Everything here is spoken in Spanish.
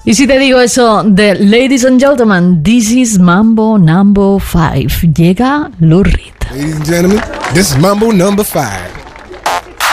Y si te digo eso de Ladies and Gentlemen, this is Mambo number 5. Llega Lou Reed. Ladies and gentlemen, this is Mambo number 5.